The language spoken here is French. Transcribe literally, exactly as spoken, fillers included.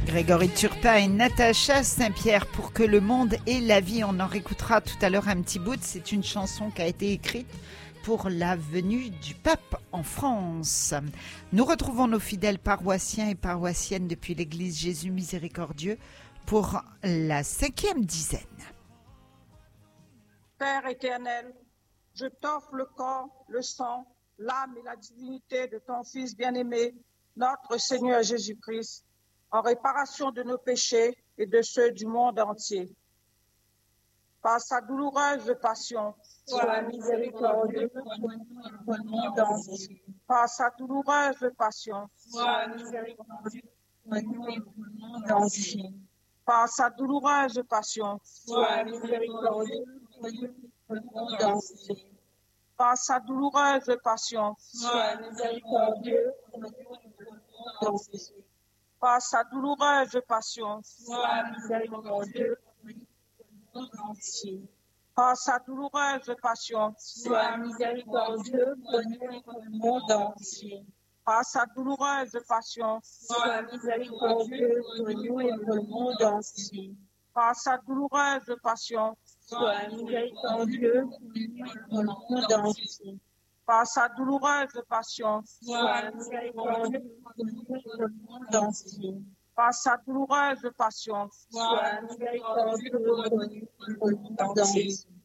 Grégory Turpin et Natacha Saint-Pierre pour que le monde ait la vie. On en réécoutera tout à l'heure un petit bout. C'est une chanson qui a été écrite pour la venue du pape en France. Nous retrouvons nos fidèles paroissiens et paroissiennes depuis l'église Jésus Miséricordieux pour la cinquième dizaine. Père éternel, je t'offre le corps, le sang, l'âme et la divinité de ton Fils bien-aimé, notre Seigneur Jésus-Christ, en réparation de nos péchés et de ceux du monde entier. Par sa douloureuse passion, sois miséricordieux pour nous et pour le monde entier. Par sa douloureuse passion, sois miséricordieux pour nous et pour le monde entier. Par sa douloureuse passion, sois miséricordieux pour nous et pour le monde entier. Par sa douloureuse passion, sois miséricordieux pour nous et pour le monde entier. Par sa douloureuse passion, sois miséricordieux pour nous et pour le monde entier. Par sa douloureuse passion, sois miséricordieux pour nous et pour le monde entier. Par sa douloureuse passion, sois miséricordieux pour nous et pour le monde entier. Par sa douloureuse passion, sois miséricordieux pour nous et pour le monde entier. Par sa douloureuse passion, sois miséricordieux pour nous et pour le monde entier. Par sa douloureuse passion, sois miséricordieux pour nous et pour le monde entier.